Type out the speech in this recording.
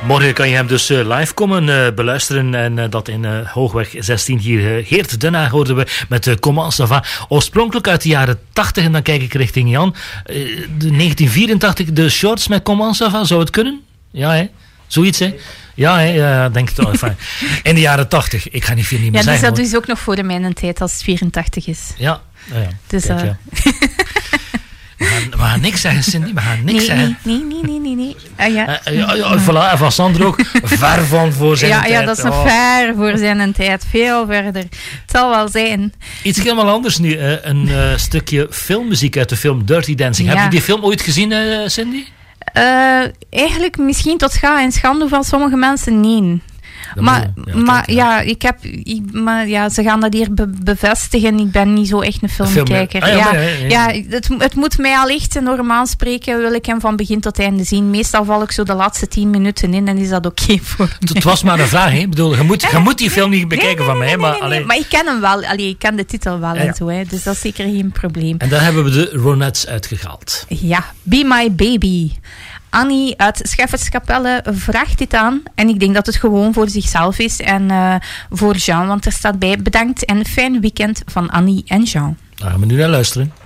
Morgen kan je hem dus live komen beluisteren. En dat in Hoogweg 16 hier. Geert Denhaag hoorden we met Comment ça va. Oorspronkelijk uit de jaren 80. En dan kijk ik richting Jan. 1984, de shorts met Comment ça va. Zou het kunnen? Ja, hè? Zoiets, hè? Ja, hè? Denk het wel. In de jaren 80. Ik ga niet veel niet meer zeggen. Ja, dus dat is ook nog voor mijn tijd als het 84 is. Ja. Dus, kijk, ja. We gaan niks zeggen, Cindy. We gaan niks zeggen. Nee. Ja. Voilà, en van Sander ook. Ver van voor zijn tijd. Ja, dat is nog ver voor zijn tijd. Veel verder. Het zal wel zijn. Iets helemaal anders nu. Een stukje filmmuziek uit de film Dirty Dancing. Ja. Heb je die film ooit gezien, Cindy? Eigenlijk misschien tot schade en schande van sommige mensen, nee. Ze gaan dat hier bevestigen. Ik ben niet zo echt een filmkijker. Het moet mij al echt enorm aanspreken. Wil ik hem van begin tot einde zien. Meestal val ik zo de laatste 10 minuten in en is dat oké voor me. Het was maar een vraag. Hè? Ik bedoel, je moet die film niet bekijken van mij. Maar ik ken hem wel. Ik ken de titel wel en zo. Hè. Dus dat is zeker geen probleem. En daar hebben we de Ronettes uitgehaald. Ja, Be My Baby. Annie uit Schefferskapelle vraagt dit aan. En ik denk dat het gewoon voor zichzelf is. En voor Jean, want er staat bij bedankt en fijn weekend van Annie en Jean. Daar gaan we nu naar luisteren.